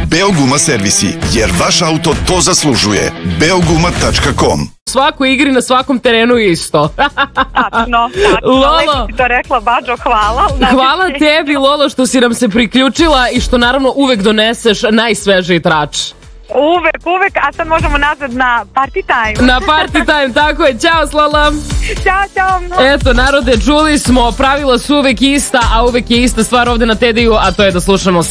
Beoguma servisi, jer vaš auto to zaslužuje. Beoguma.com. Svakoj igri na svakom terenu isto. Tačno. Lolo. Lepo si to rekla, Bađo, hvala. Hvala tebi, Lolo, što si nam se priključila i što naravno uvek doneseš najsvežiji trač. Uvek, a sad možemo nazad na party time. Na party time, tako je. Ćao, Slola. Ćao. Eto, narode, čuli smo, pravila su uvek ista, a uvek je ista stvar ovde na TDU, a to je da slušamo